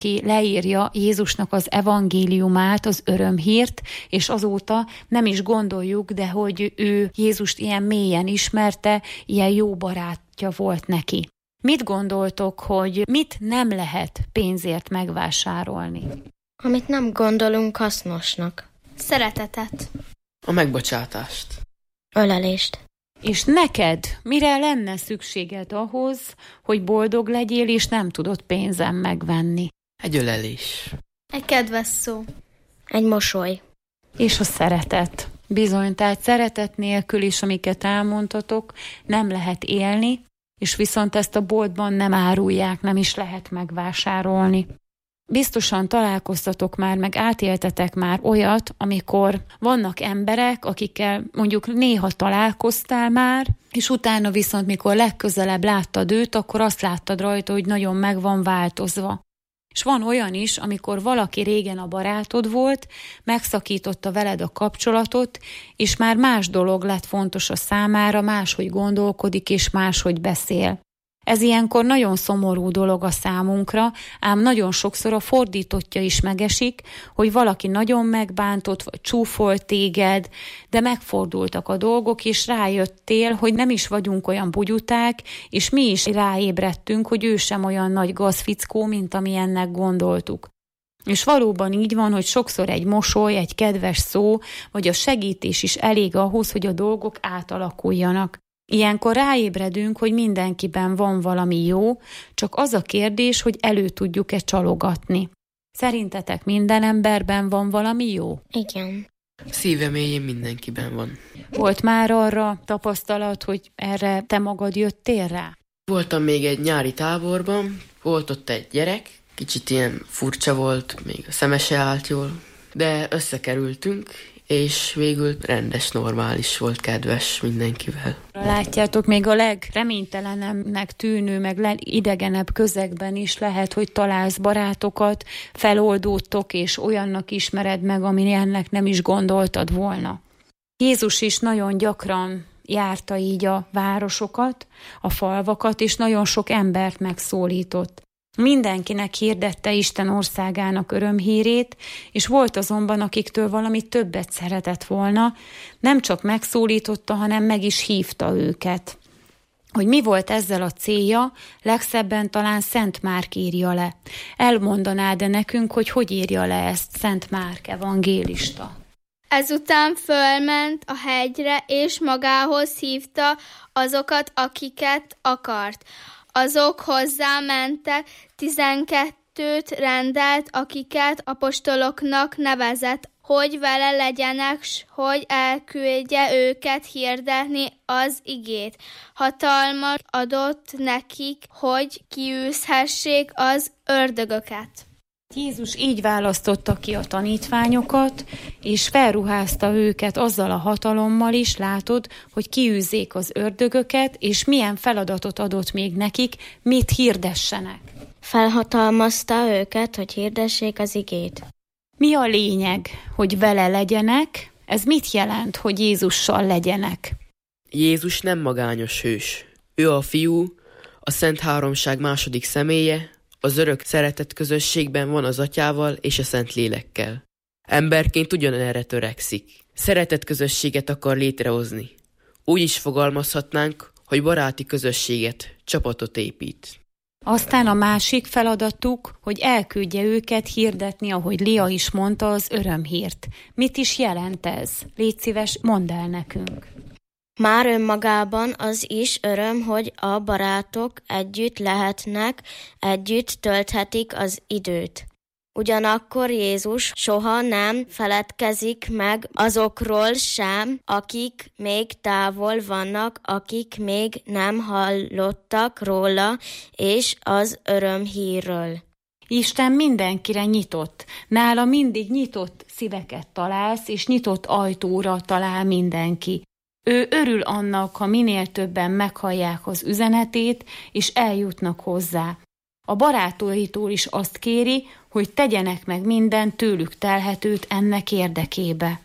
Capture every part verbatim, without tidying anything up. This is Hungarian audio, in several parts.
ki leírja Jézusnak az evangéliumát, az örömhírt, és azóta nem is gondoljuk, de hogy ő Jézust ilyen mélyen ismerte, ilyen jó barátja volt neki. Mit gondoltok, hogy mit nem lehet pénzért megvásárolni? Amit nem gondolunk hasznosnak. Szeretetet. A megbocsátást. Ölelést. És neked mire lenne szükséged ahhoz, hogy boldog legyél, és nem tudod pénzen megvenni? Egy ölelés. Egy kedves szó. Egy mosoly. És a szeretet. Bizony, tehát szeretet nélkül is, amiket elmondtatok, nem lehet élni, és viszont ezt a boltban nem árulják, nem is lehet megvásárolni. Biztosan találkoztatok már, meg átéltetek már olyat, amikor vannak emberek, akikkel mondjuk néha találkoztál már, és utána viszont, mikor legközelebb láttad őt, akkor azt láttad rajta, hogy nagyon meg van változva. És van olyan is, amikor valaki régen a barátod volt, megszakította veled a kapcsolatot, és már más dolog lett fontos a számára, máshogy gondolkodik, és máshogy beszél. Ez ilyenkor nagyon szomorú dolog a számunkra, ám nagyon sokszor a fordítottja is megesik, hogy valaki nagyon megbántott, vagy csúfolt téged, de megfordultak a dolgok, és rájöttél, hogy nem is vagyunk olyan bugyuták, és mi is ráébredtünk, hogy ő sem olyan nagy gazfickó, mint amilyennek gondoltuk. És valóban így van, hogy sokszor egy mosoly, egy kedves szó, vagy a segítés is elég ahhoz, hogy a dolgok átalakuljanak. Ilyenkor ráébredünk, hogy mindenkiben van valami jó, csak az a kérdés, hogy elő tudjuk-e csalogatni. Szerintetek minden emberben van valami jó? Igen. Szíve mélyén mindenkiben van. Volt már arra tapasztalat, hogy erre te magad jöttél rá? Voltam még egy nyári táborban, volt ott egy gyerek, kicsit ilyen furcsa volt, még a szeme se állt jól, de összekerültünk, és végül rendes, normális volt, kedves mindenkivel. Látjátok, még a legreménytelenebbnek tűnő, meg legidegenebb közegben is lehet, hogy találsz barátokat, feloldódtok, és olyannak ismered meg, ami ennek nem is gondoltad volna. Jézus is nagyon gyakran járta így a városokat, a falvakat, és nagyon sok embert megszólított. Mindenkinek hirdette Isten országának örömhírét, és volt azonban, akiktől valami többet szeretett volna, nem csak megszólította, hanem meg is hívta őket. Hogy mi volt ezzel a célja, legszebben talán Szent Márk írja le. Elmondanád-e nekünk, hogy hogy írja le ezt Szent Márk evangélista? Ezután fölment a hegyre, és magához hívta azokat, akiket akart. Azok hozzá mentek, tizenkettőt rendelt, akiket apostoloknak nevezett, hogy vele legyenek, s hogy elküldje őket hirdetni az igét. Hatalmat adott nekik, hogy kiűzhessék az ördögöket. Jézus így választotta ki a tanítványokat, és felruházta őket azzal a hatalommal is, látod, hogy kiűzzék az ördögöket, és milyen feladatot adott még nekik, mit hirdessenek. Felhatalmazta őket, hogy hirdessék az igét. Mi a lényeg, hogy vele legyenek? Ez mit jelent, hogy Jézussal legyenek? Jézus nem magányos hős. Ő a Fiú, a Szent Háromság második személye, az örök szeretet közösségben van az Atyával és a Szent Lélekkel. Emberként ugyanerre törekszik. Szeretet közösséget akar létrehozni. Úgy is fogalmazhatnánk, hogy baráti közösséget, csapatot épít. Aztán a másik feladatuk, hogy elküldje őket hirdetni, ahogy Lia is mondta, az örömhírt. Mit is jelent ez? Légy szíves, mondd el nekünk. Már önmagában az is öröm, hogy a barátok együtt lehetnek, együtt tölthetik az időt. Ugyanakkor Jézus soha nem feledkezik meg azokról sem, akik még távol vannak, akik még nem hallottak róla és az örömhírről. Isten mindenkire nyitott. Nála mindig nyitott szíveket találsz, és nyitott ajtóra talál mindenki. Ő örül annak, ha minél többen meghallják az üzenetét, és eljutnak hozzá. A barátaitól is azt kéri, hogy tegyenek meg minden tőlük telhetőt ennek érdekébe.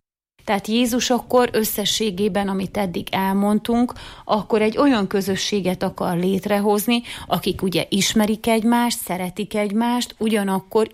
Tehát Jézus akkor összességében, amit eddig elmondtunk, akkor egy olyan közösséget akar létrehozni, akik ugye ismerik egymást, szeretik egymást, ugyanakkor